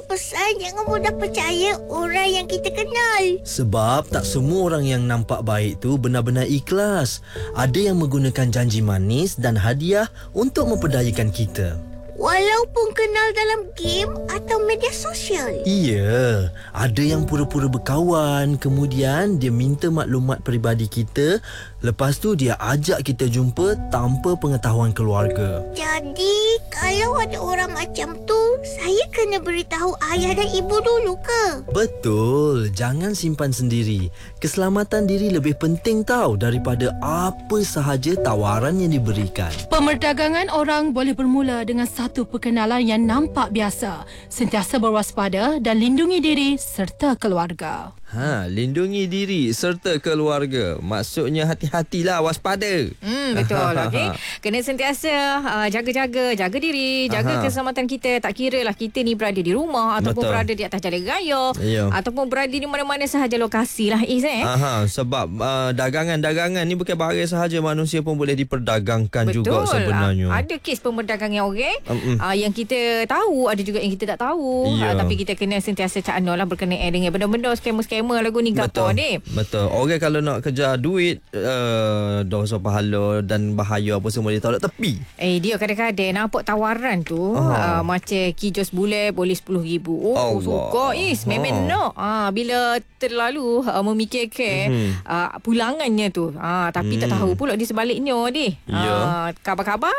pesan jangan mudah percaya orang yang kita kenal. Sebab tak semua orang yang nampak baik tu benar-benar ikhlas. Ada yang menggunakan janji manis dan hadiah untuk memperdayakan kita. Walaupun kenal dalam game atau media sosial. Iya, ada yang pura-pura berkawan, kemudian dia minta maklumat peribadi kita, lepas tu dia ajak kita jumpa tanpa pengetahuan keluarga. Jadi, kalau ada orang macam tu, saya kena beritahu ayah dan ibu dulu ke? Betul, jangan simpan sendiri. Keselamatan diri lebih penting tau daripada apa sahaja tawaran yang diberikan. Pemerdagangan orang boleh bermula dengan satu perkenalan yang nampak biasa. Sentiasa berwaspada dan lindungi diri serta keluarga. Lindungi diri serta keluarga. Maksudnya hati-hatilah, waspada. Betul. Okay. Kena sentiasa jaga diri, jaga keselamatan kita. Tak kira lah kita ni berada di rumah ataupun berada di atas jalan raya, ataupun berada di mana-mana sahaja lokasi lah sebab dagangan ni bukan barang sahaja, manusia pun boleh diperdagangkan. Betul juga sebenarnya. Ada kes pemerdagangan orang yang kita tahu, ada juga yang kita tak tahu. Tapi kita kena sentiasa cakap lah berkenaan dengan benda-benda scammer lagu ni gapo ni. Betul. Orang kalau nak kejar duit, dosa pahala dan bahaya apa semua dia taruh tepi. Dia kadang-kadang nampak tawaran tu macam kijos bulan boleh RM10,000. Suka memang nak. Bila terlalu memikirkan pulangannya tu. Tapi tak tahu pula di sebaliknya ni. Khabar-khabar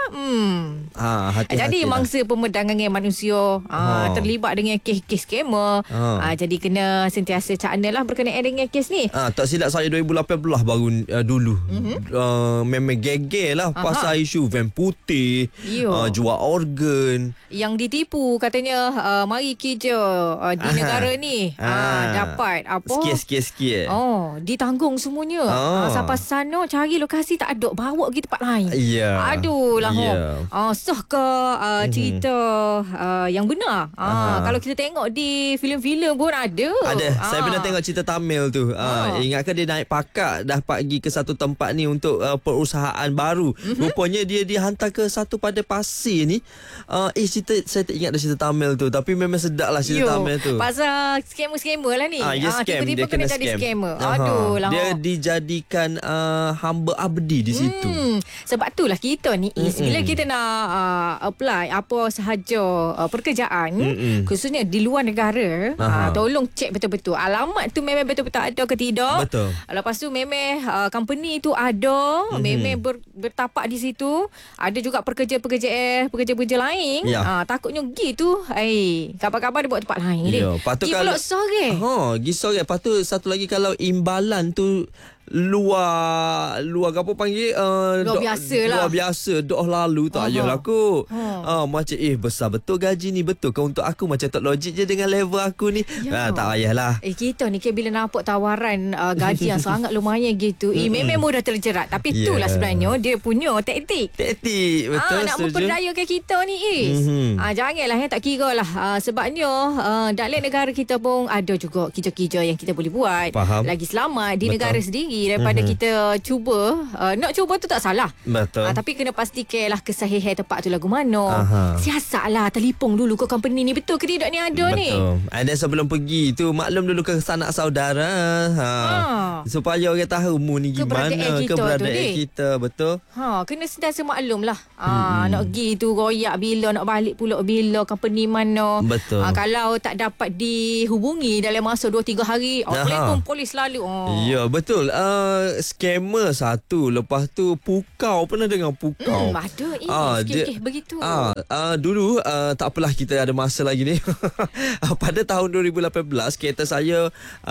jadi mangsa pemerdagangan manusia terlibat dengan kes-kes scammer. Jadi kena sentiasa cakap lah berkenaan dengan kes ni. Tak silap saya 2018 baru dulu memang geger lah pasal isu van putih, jual organ. Yang ditipu katanya mari kerja di negara ni dapat apa sikit. Ditanggung semuanya. Sampai sana cari lokasi tak ada, bawa pergi tempat lain. Aduh lah. Sah ke cerita yang benar? Kalau kita tengok di filem-filem pun ada. Saya pernah tengok cerita Tamil tu. Ingatkan dia naik pakak dah pergi ke satu tempat ni untuk perusahaan baru. Rupanya dia dihantar ke satu pada pasir ni. Cerita saya tak ingat dah cerita Tamil tu, tapi memang sedap lah cerita Tamil tu. Pasal scammer lah ni. Tiba-tiba kena jadi scammer. Aduh lah. Dia dijadikan hamba abdi di situ. Sebab tu lah kita ni bila kita nak apply apa sahaja pekerjaan, khususnya di luar negara, tolong cek betul-betul alamat tu memang betul-betul ada ke tidak. Betul. Lepas tu memang company tu ada, memang bertapak di situ. Ada juga pekerja lain. Takutnya gitu. Kabar-kabar dia buat tempat lain ni. Pergi pula sore. Pergi sore. Lepas tu satu lagi, kalau imbalan tu luar apa panggil luar biasa lah. Luar biasa dah lalu tak payahlah aku. Macam besar betul gaji ni, betul ke untuk aku? Macam tak logik je dengan level aku ni. Tak payahlah. Kita ni bila nampak tawaran gaji yang sangat lumayan gitu, memang mudah terjerat. Tapi itulah sebenarnya dia punya taktik betul. Nak memperdayakan kita ni janganlah tak kira lah. Sebabnya dalam negara kita pun ada juga kerja-kerja yang kita boleh buat. Lagi selamat di negara sendiri daripada kita cuba. Nak cuba tu tak salah. Betul. Tapi kena pastikanlah kesahihan tempat tu lagu mana. Siasatlah, telefon dulu ke company ni, betul ke tidak ni ada ni. Betul. Dan sebelum pergi tu maklum dulu ke sanak saudara supaya orang tahu mu ni gimana keberadaan kita. Betul. Kena sentiasa maklum lah. Nak pergi tu royak bila, nak balik pula bila, company mana. Betul. Kalau tak dapat dihubungi dalam masa 2-3 hari, telefon polis lalu. Ya betul. Scammer satu. Lepas tu pukau. Pernah dengar pukau? Ada begitu. Dulu tak apalah, kita ada masa lagi ni. Pada tahun 2018 kereta saya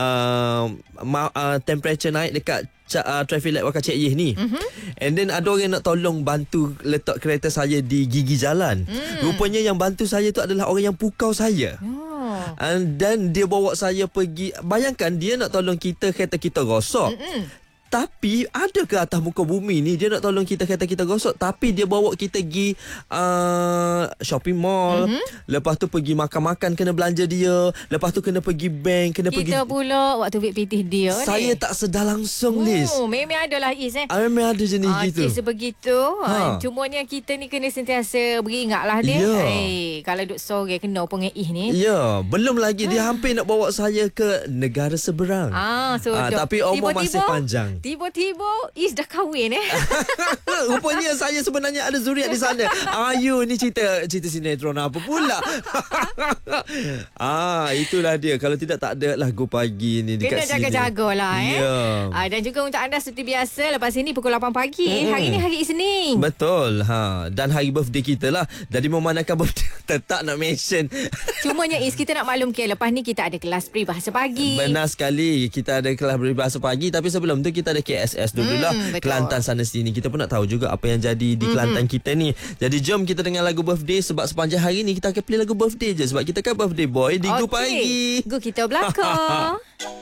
temperature naik dekat traffic light Waka Cik Yeh ni. And then ada orang nak tolong bantu letak kereta saya di gigi jalan. Rupanya yang bantu saya tu adalah orang yang pukau saya. Dan dia bawa saya pergi. Bayangkan dia nak tolong kita, kereta kita rosak. Tapi ada ke atas muka bumi ni dia nak tolong kita kata kita gosok, tapi dia bawa kita pergi shopping mall, lepas tu pergi makan-makan kena belanja dia, lepas tu kena pergi bank, kena pergi. Kita pula waktu pitih dia Saya ni. tak sedar langsung, Liz. Memang adalah Is Memang ada jenis gitu. Sebegitu. Ha. Cumanya kita ni kena sentiasa beringatlah dia. Ya. Kalau duk sore kena pengeh ni. Ya, belum lagi dia hampir nak bawa saya ke negara seberang. Tapi umur masih panjang. Tiba-tiba Is dah kahwin Rupanya saya sebenarnya ada zuriat di sana. Ayu ni cerita sinetron apa pula? Itulah dia. Kalau tidak tak ada lah Go Pagi ni dekat kena sini. Kena jaga-jagalah Ya. Dan juga untuk anda seperti biasa, lepas ini pukul 8 pagi. Hari ni hari Isnin. Betul. Dan hari birthday kita lah. Jadi memandangkan birthday tetap nak mention. Cumanya Is, kita nak maklumkan lepas ni kita ada kelas peribahasa pagi. Benar sekali. Kita ada kelas peribahasa pagi, tapi sebelum tu kita ada KSS dululah. Betul. Kelantan sana sini. Kita pun nak tahu juga apa yang jadi di Kelantan kita ni. Jadi jom kita dengar lagu birthday, sebab sepanjang hari ni kita akan play lagu birthday je, sebab kita kan birthday boy di Go Pagi. Go kita belakang.